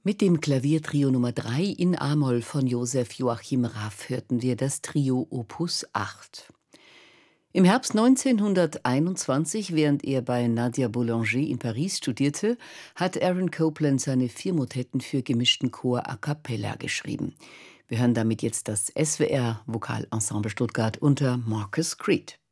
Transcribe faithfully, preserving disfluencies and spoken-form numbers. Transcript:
Mit dem Klaviertrio Nummer drei in a-Moll von Josef Joachim Raff hörten wir das Trio Opus acht. Im Herbst neunzehnhunderteinundzwanzig, während er bei Nadia Boulanger in Paris studierte, hat Aaron Copland seine vier Motetten für gemischten Chor a cappella geschrieben. Wir hören damit jetzt das S W R Vokalensemble Stuttgart unter Marcus Creed.